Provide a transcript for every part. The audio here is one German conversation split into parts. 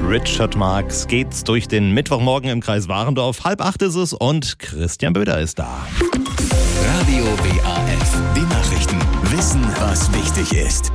Richard Marx geht's durch den Mittwochmorgen im Kreis Warendorf. 7:30 ist es und Christian Böder ist da. Radio WAF, die Nachrichten. Wissen, was wichtig ist.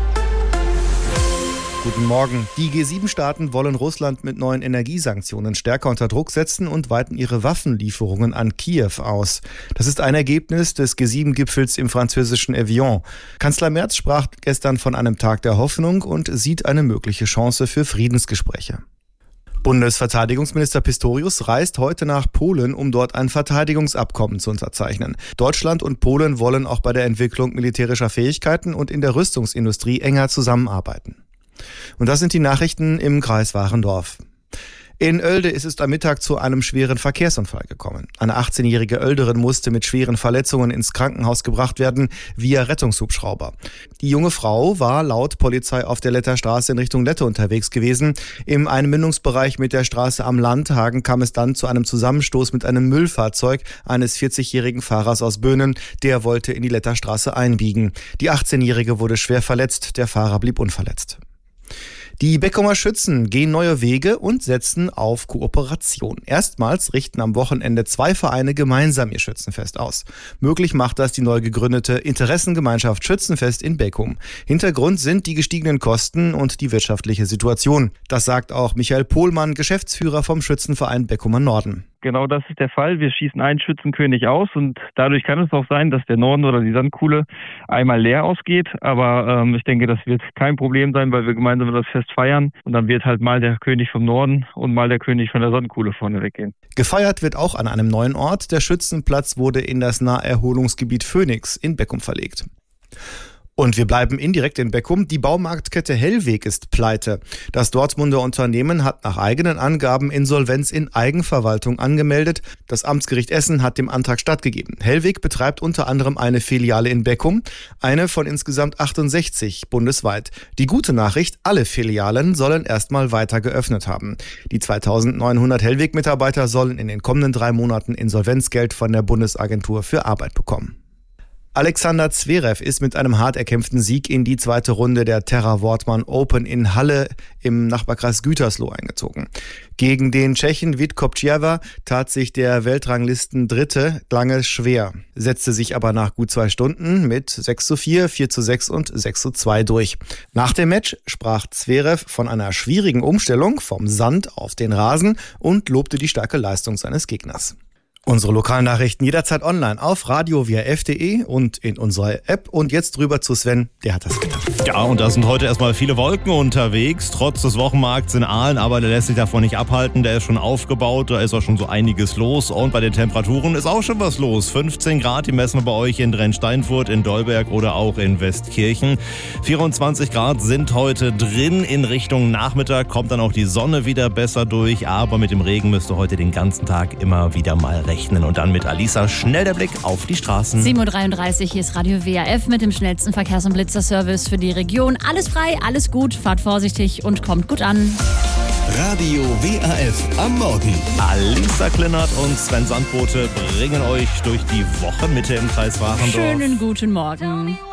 Guten Morgen. Die G7-Staaten wollen Russland mit neuen Energiesanktionen stärker unter Druck setzen und weiten ihre Waffenlieferungen an Kiew aus. Das ist ein Ergebnis des G7-Gipfels im französischen Evian. Kanzler Merz sprach gestern von einem Tag der Hoffnung und sieht eine mögliche Chance für Friedensgespräche. Bundesverteidigungsminister Pistorius reist heute nach Polen, um dort ein Verteidigungsabkommen zu unterzeichnen. Deutschland und Polen wollen auch bei der Entwicklung militärischer Fähigkeiten und in der Rüstungsindustrie enger zusammenarbeiten. Und das sind die Nachrichten im Kreis Warendorf. In Oelde ist es am Mittag zu einem schweren Verkehrsunfall gekommen. Eine 18-jährige Oelderin musste mit schweren Verletzungen ins Krankenhaus gebracht werden via Rettungshubschrauber. Die junge Frau war laut Polizei auf der Letterstraße in Richtung Lette unterwegs gewesen. Im Einmündungsbereich mit der Straße am Landhagen kam es dann zu einem Zusammenstoß mit einem Müllfahrzeug eines 40-jährigen Fahrers aus Böhnen. Der wollte in die Letterstraße einbiegen. Die 18-jährige wurde schwer verletzt, der Fahrer blieb unverletzt. Die Beckumer Schützen gehen neue Wege und setzen auf Kooperation. Erstmals richten am Wochenende 2 Vereine gemeinsam ihr Schützenfest aus. Möglich macht das die neu gegründete Interessengemeinschaft Schützenfest in Beckum. Hintergrund sind die gestiegenen Kosten und die wirtschaftliche Situation. Das sagt auch Michael Pohlmann, Geschäftsführer vom Schützenverein Beckumer Norden. Genau das ist der Fall. Wir schießen einen Schützenkönig aus und dadurch kann es auch sein, dass der Norden oder die Sandkuhle einmal leer ausgeht. Aber ich denke, das wird kein Problem sein, weil wir gemeinsam das Fest feiern. Und dann wird halt mal der König vom Norden und mal der König von der Sandkuhle vorne weggehen. Gefeiert wird auch an einem neuen Ort. Der Schützenplatz wurde in das Naherholungsgebiet Phoenix in Beckum verlegt. Und wir bleiben indirekt in Beckum. Die Baumarktkette Hellweg ist pleite. Das Dortmunder Unternehmen hat nach eigenen Angaben Insolvenz in Eigenverwaltung angemeldet. Das Amtsgericht Essen hat dem Antrag stattgegeben. Hellweg betreibt unter anderem eine Filiale in Beckum, eine von insgesamt 68 bundesweit. Die gute Nachricht, alle Filialen sollen erstmal weiter geöffnet haben. Die 2900 Hellweg-Mitarbeiter sollen in den kommenden 3 Monaten Insolvenzgeld von der Bundesagentur für Arbeit bekommen. Alexander Zverev ist mit einem hart erkämpften Sieg in die 2. Runde der Terra Wortmann Open in Halle im Nachbarkreis Gütersloh eingezogen. Gegen den Tschechen Vít Kopčava tat sich der Weltranglisten-Dritte lange schwer, setzte sich aber nach gut 2 Stunden mit 6:4, 4:6 und 6:2 durch. Nach dem Match sprach Zverev von einer schwierigen Umstellung vom Sand auf den Rasen und lobte die starke Leistung seines Gegners. Unsere lokalen Nachrichten jederzeit online auf radio.waf.de und in unserer App. Und jetzt rüber zu Sven, der hat das getan. Ja, und da sind heute erstmal viele Wolken unterwegs, trotz des Wochenmarkts in Aalen, aber der lässt sich davon nicht abhalten, der ist schon aufgebaut, da ist auch schon so einiges los und bei den Temperaturen ist auch schon was los. 15 Grad, die messen wir bei euch in Drensteinfurt, in Dolberg oder auch in Westkirchen. 24 Grad sind heute drin, in Richtung Nachmittag kommt dann auch die Sonne wieder besser durch, aber mit dem Regen müsst ihr heute den ganzen Tag immer wieder mal rechnen. Und dann mit Alisa schnell der Blick auf die Straßen. 7:33 Uhr, hier ist Radio WAF mit dem schnellsten Verkehrs- und Blitzerservice für die Region. Alles frei, alles gut, fahrt vorsichtig und kommt gut an. Radio WAF am Morgen. Alisa Kleinert und Sven Sandbote bringen euch durch die Wochenmitte im Kreis Warendorf. Schönen guten Morgen.